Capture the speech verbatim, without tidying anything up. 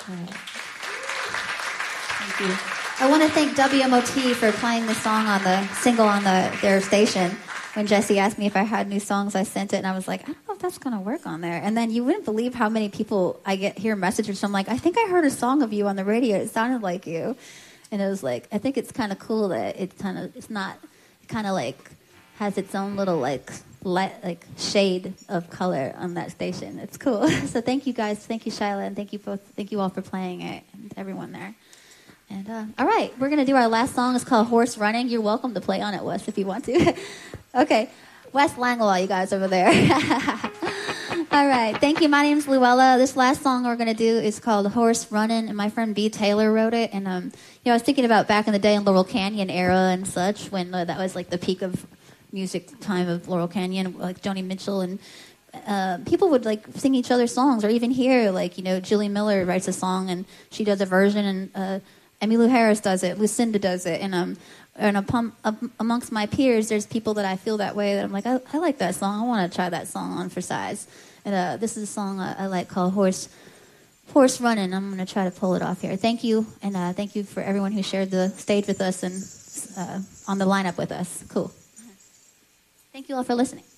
Thank you. I want to thank W M O T for playing the song on the single on the their station. When Jesse asked me if I had new songs, I sent it, and I was like, I don't know if that's going to work on there. And then you wouldn't believe how many people I get hear messages from, like, I think I heard a song of you on the radio. It sounded like you. And it was like, I think it's kind of cool that it kind of, it's not, it kind of like has its own little like light, like shade of color on that station. It's cool. So thank you guys. Thank you, Shyla, and thank you both. Thank you all for playing it, and everyone there. And uh, all right, we're going to do our last song. It's called Horse Running. You're welcome to play on it, Wes, if you want to. Okay, Wes Langlaw, you guys over there. All right, thank you. My name's Luella. This last song we're going to do is called Horse Running, and my friend B. Taylor wrote it. And um, you know, I was thinking about back in the day in Laurel Canyon era and such, when uh, that was like the peak of music time of Laurel Canyon, like Joni Mitchell and uh, people would like sing each other's songs, or even here, like, you know, Julie Miller writes a song and she does a version, and uh, Emmylou Harris does it, Lucinda does it, and um, and upon, up, amongst my peers, there's people that I feel that way, that I'm like, I, I like that song, I want to try that song on for size. And uh, this is a song I, I like called Horse Horse Running. I'm going to try to pull it off here. Thank you, and uh, thank you for everyone who shared the stage with us and uh, on the lineup with us. Cool. Thank you all for listening.